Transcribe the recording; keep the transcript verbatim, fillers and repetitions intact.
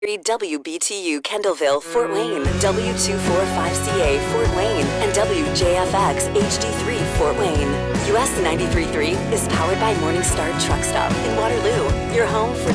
W B T U Kendallville, Fort Wayne, W two forty-five C A Fort Wayne, and W J F X H D three Fort Wayne. U S ninety-three point three is powered by Morningstar Truck Stop in Waterloo, your home for